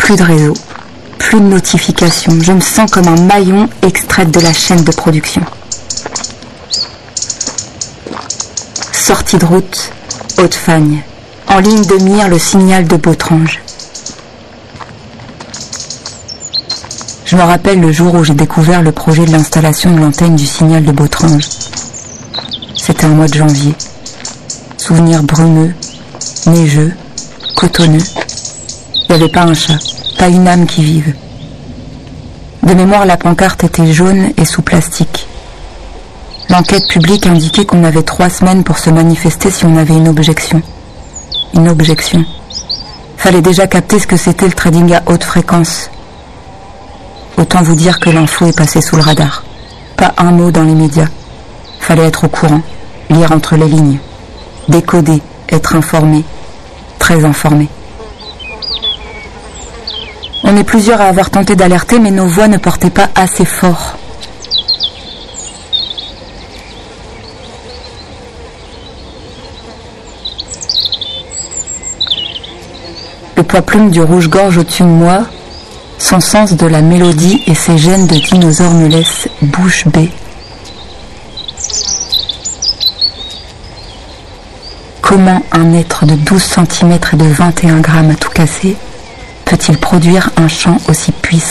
Plus de réseau, plus de notifications. Je me sens comme un maillon extraite de la chaîne de production. Sortie de route, Haute-Fagne. En ligne de mire, le signal de Bautrange. Je me rappelle le jour où j'ai découvert le projet de l'installation de l'antenne du signal de Bautrange. C'était un mois de janvier. Souvenir brumeux, neigeux, cotonneux. Il n'y avait pas un chat, pas une âme qui vive. De mémoire, la pancarte était jaune et sous plastique. L'enquête publique indiquait qu'on avait 3 semaines pour se manifester si on avait une objection. Une objection. Fallait déjà capter ce que c'était le trading à haute fréquence. Autant vous dire que l'info est passée sous le radar. Pas un mot dans les médias. Fallait être au courant, lire entre les lignes. Décoder, être informé, très informé. On est plusieurs à avoir tenté d'alerter, mais nos voix ne portaient pas assez fort. Le poids-plume du rouge-gorge au-dessus de moi, son sens de la mélodie et ses gènes de dinosaures me laissent bouche bée. Comment un être de 12 cm et de 21 grammes à tout casser peut-il produire un chant aussi puissant ?